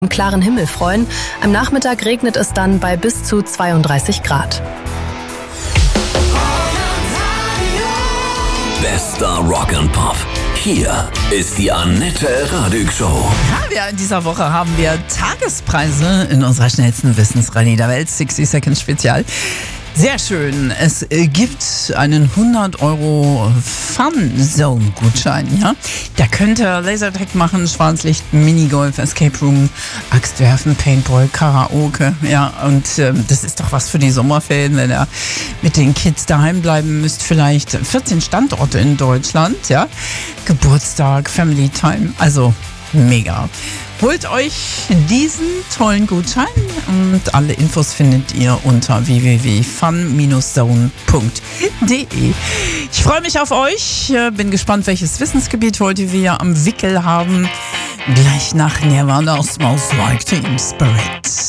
Im klaren Himmel freuen. Am Nachmittag regnet es dann bei bis zu 32 Grad. Bester Rock and Pop. Hier ist die Annette Radig Show. Ja, in dieser Woche haben wir Tagespreise in unserer schnellsten Wissensrallye der Welt, 60 Seconds Spezial. Sehr schön. Es gibt einen 100 € Fun-Zone-Gutschein. Ja? Da könnt ihr Lasertag machen, Schwarzlicht, Minigolf, Escape Room, Axtwerfen, Paintball, Karaoke. Ja, und das ist doch was für die Sommerferien, wenn ihr mit den Kids daheim bleiben müsst. Vielleicht 14 Standorte in Deutschland. Ja? Geburtstag, Family Time. Also mega. Holt euch diesen tollen Gutschein und alle Infos findet ihr unter www.fun-zone.de. Ich freue mich auf euch, bin gespannt, welches Wissensgebiet heute wir am Wickel haben. Gleich nach Nirvana, Smells Like Teen Spirit.